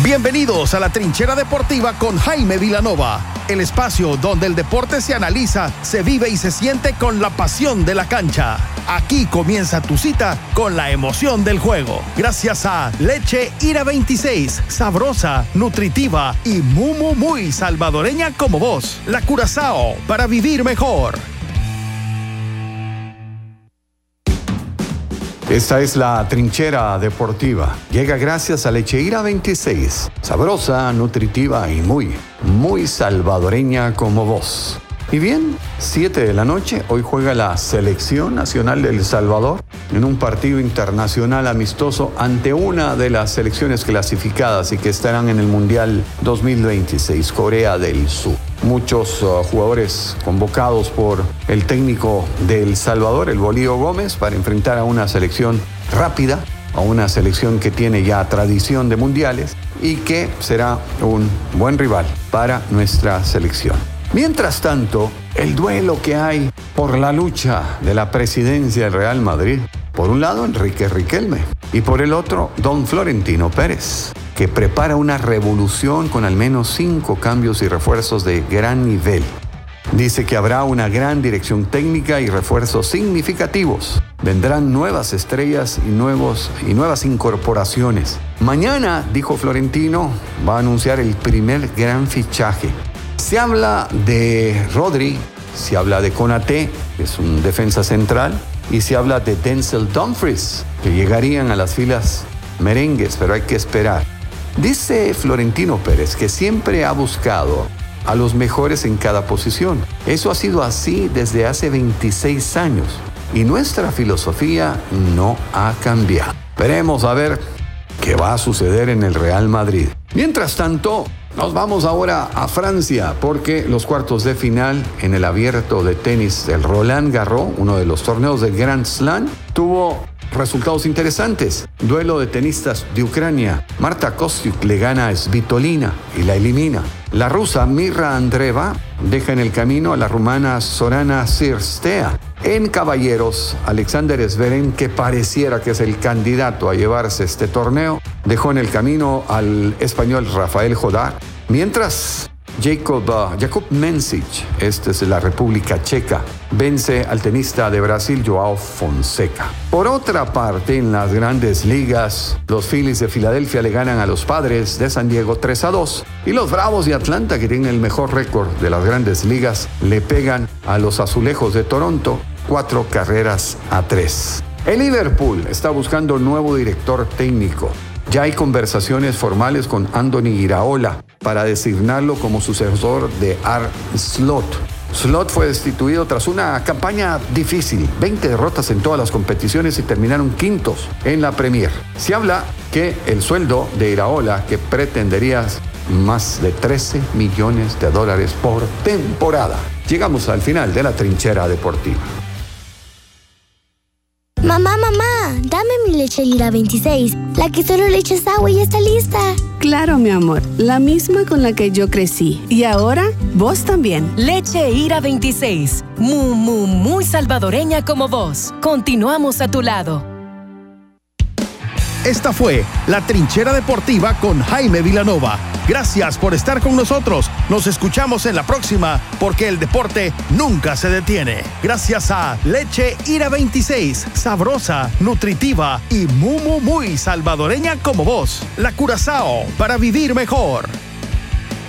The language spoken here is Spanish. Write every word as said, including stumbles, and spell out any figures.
Bienvenidos a la Trinchera Deportiva con Jaime Vilanova, el espacio donde el deporte se analiza, se vive y se siente con la pasión de la cancha. Aquí comienza tu cita con la emoción del juego. Gracias a Leche Ira veintiséis, sabrosa, nutritiva y muy, muy, muy salvadoreña como vos. La Curazao, para vivir mejor. Esta es la Trinchera Deportiva. Llega gracias a Leche Ira veintiséis. Sabrosa, nutritiva y muy, muy salvadoreña como vos. Y bien, siete de la noche, hoy juega la Selección Nacional de El Salvador en un partido internacional amistoso ante una de las selecciones clasificadas y que estarán en el Mundial dos mil veintiséis, Corea del Sur. Muchos uh, jugadores convocados por el técnico de El Salvador, el Bolillo Gómez, para enfrentar a una selección rápida, a una selección que tiene ya tradición de mundiales y que será un buen rival para nuestra selección. Mientras tanto, el duelo que hay por la lucha de la presidencia del Real Madrid, por un lado Enrique Riquelme y por el otro don Florentino Pérez, que prepara una revolución con al menos cinco cambios y refuerzos de gran nivel. Dice que habrá una gran dirección técnica y refuerzos significativos. Vendrán nuevas estrellas y, nuevos, y nuevas incorporaciones. Mañana, dijo Florentino, va a anunciar el primer gran fichaje. Se habla de Rodri, se habla de Konaté, que es un defensa central, y se habla de Denzel Dumfries, que llegarían a las filas merengues, pero hay que esperar. Dice Florentino Pérez que siempre ha buscado a los mejores en cada posición. Eso ha sido así desde hace veintiséis años y nuestra filosofía no ha cambiado. Veremos a ver qué va a suceder en el Real Madrid. Mientras tanto, nos vamos ahora a Francia porque los cuartos de final en el abierto de tenis del Roland Garros, uno de los torneos del Grand Slam, tuvo resultados interesantes. Duelo de tenistas de Ucrania. Marta Kostyuk le gana a Svitolina y la elimina. La rusa Mirra Andreeva deja en el camino a la rumana Sorana Cirstea. En caballeros, Alexander Zverev, que pareciera que es el candidato a llevarse este torneo, dejó en el camino al español Rafael Jodar. Mientras Jacob, uh, Jakub Mensik, este es de la República Checa, vence al tenista de Brasil Joao Fonseca. Por otra parte, en las grandes ligas, los Phillies de Filadelfia le ganan a los Padres de San Diego tres a dos y los Bravos de Atlanta, que tienen el mejor récord de las grandes ligas, le pegan a los Azulejos de Toronto cuatro carreras a tres. El Liverpool está buscando un nuevo director técnico. Ya hay conversaciones formales con Andoni Iraola para designarlo como sucesor de Arne Slot. Slot fue destituido tras una campaña difícil, veinte derrotas en todas las competiciones y terminaron quintos en la Premier. Se habla que el sueldo de Iraola, que pretendería más de trece millones de dólares por temporada. Llegamos al final de la Trinchera Deportiva. Mamá, mamá, dame mi Leche Ira veintiséis, la que solo le echas agua y está lista. Claro, mi amor, la misma con la que yo crecí. Y ahora, vos también. Leche Ira veintiséis, muy, muy, muy salvadoreña como vos. Continuamos a tu lado. Esta fue la Trinchera Deportiva con Jaime Vilanova. Gracias por estar con nosotros. Nos escuchamos en la próxima porque el deporte nunca se detiene. Gracias a Leche Ira veintiséis, sabrosa, nutritiva y muy, muy, muy salvadoreña como vos. La Curazao, para vivir mejor.